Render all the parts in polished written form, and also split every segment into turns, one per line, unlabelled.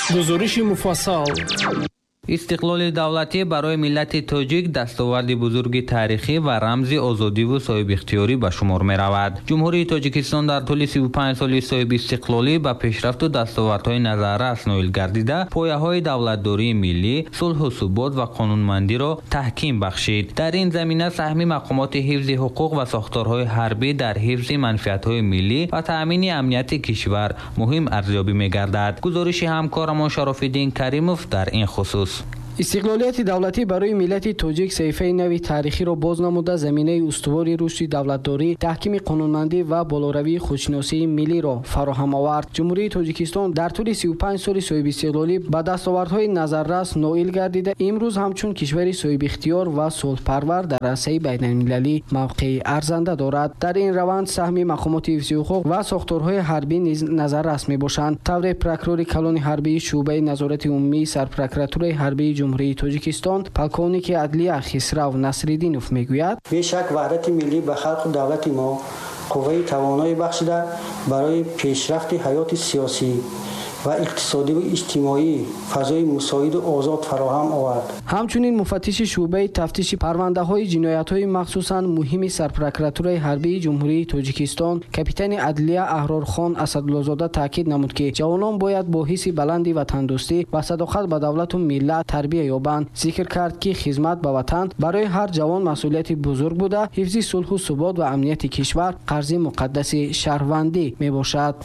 гузориши муфассал.
истиқлоли давлатӣ барои миллати тоҷик дастоварди бузурги таърихӣ ва рамзи озодиву соҳибихтиёрӣ ба шумор меравад. ҷумҳурии тоҷикистон дар тӯли 35 соли соҳибистиқлолӣ ба пешрафту дастовардҳои назаррас ноил гардида пояҳои давлатдории миллӣ, сулҳу субот ва қонунмандиро таҳким бахшид. дар ин замина саҳми мақомоти ҳифзи ҳуқуқ ва сохторҳои ҳарбӣ дар ҳифзи манфиатҳои миллӣ ва таъмини амнияти кишвар муҳим арзёбӣ мегардад. гузориши ҳамкорамон Шарофиддин Каримов дар ин хусус.
истиқлолияти давлатӣ барои миллати тоҷик саҳифаи нави таърихиро боз намуда заминаи устувори рушди давлатдорӣ, таҳкими қонунмандӣ ва болоравии худшиносии миллиро фароҳам овард. ҷумҳурии тоҷикистон дар тӯли 35 соли соҳибистиқлолӣ ба дастовардҳои назаррас ноил гардида имрӯз ҳамчун кишвари соҳибихтиёр ва сулҳпарвар дар арсаи байналмилалӣ мавқеи арзанда дорад. дар ин раванд саҳми мақомоти ҳифзи ҳуқуқ ва сохторҳои ҳарбӣ низ назаррас мебошанд. тавре прокурори калони ҳарбии шуъбаи назорати умумии сарпрокуратураи ҳарбии ҷумҳурии тоҷикистон полковники адлия Хисрав Насриддинов мегӯяд:
бешак ваҳдати миллӣ ба халқу давлати мо қувваи тавоноӣ бахшида барои пешрафти ҳаёти сиёсӣ ва иқтисодиву иҷтимоӣ фазои мусоиду озод фароҳам овард. ҳамчунин муфаттиши шуъбаи тафтиши парвандаҳои ҷиноятҳои махсусан муҳими сарпрокуратураи ҳарбии ҷумҳурии тоҷикистон капитани адлия Аҳрорхон Асадуллозода таъкид намуд, ки ҷавонон бояд бо ҳисси баланди ватандӯстӣ ва садоқат ба давлату миллат тарбия ёбанд. зикр кард, ки хизмат ба ватан барои ҳар ҷавон масъулияти бузург буда, ҳифзи сулҳу субот ва амнияти кишвар қарзи муқаддаси шаҳрвандӣ мебошад.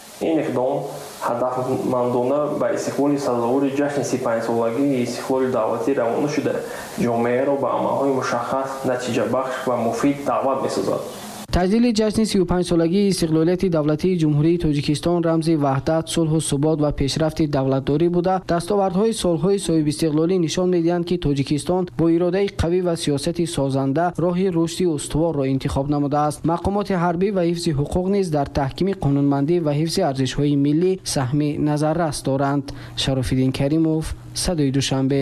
ҳадафмандона ба истиқлоли сазовори ҷашни 35-солагии истиқлоли давлатӣ равона шуда ҷомеаро ба амалҳои мушаххас, натиҷабахш ва муфид даъват месозад.
таҷдили ҷашни 35-солагии истиқлолияти давлатии ҷумҳурии тоҷикистон рамзи ваҳдат, сулҳу субот ва пешрафти давлатдорӣ буда, дастовардҳои солҳои соҳибистиқлолӣ нишон медиҳанд, ки тоҷикистон бо иродаи қавӣ ва сиёсати созанда роҳи рушди устуворро интихоб намудааст. мақомоти ҳарбӣ ва ҳифзи ҳуқуқ низ дар таҳкими қонунмандӣ ва ҳифзи арзишҳои миллӣ саҳми назаррас доранд. Шарофиддин Каримов, Садои Душанбе.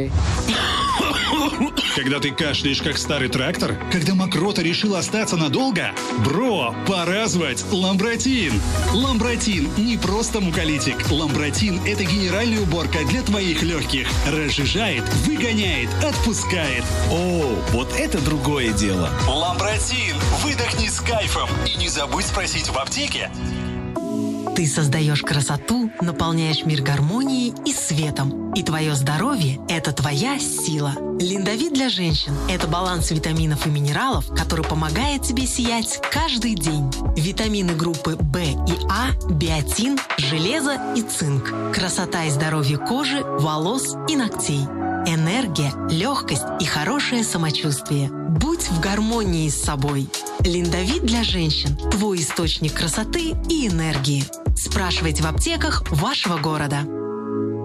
Когда ты кашляешь, как старый трактор? Когда мокрота решила остаться надолго? Бро, пора звать Ламбротин. Ламбротин не просто муколитик. Ламбротин – это генеральная уборка для твоих легких. Разжижает, выгоняет, отпускает. О, вот это другое дело. Ламбротин. Выдохни с кайфом. И не забудь спросить в аптеке.
Ты создаешь красоту, наполняешь мир гармонией и светом. И твое здоровье – это твоя сила. Линдавит для женщин – это баланс витаминов и минералов, который помогает тебе сиять каждый день. Витамины группы В и А, биотин, железо и цинк. Красота и здоровье кожи, волос и ногтей. Энергия, легкость и хорошее самочувствие. Будь в гармонии с собой. Линдавит для женщин – твой источник красоты и энергии. Спрашивайте в аптеках вашего города.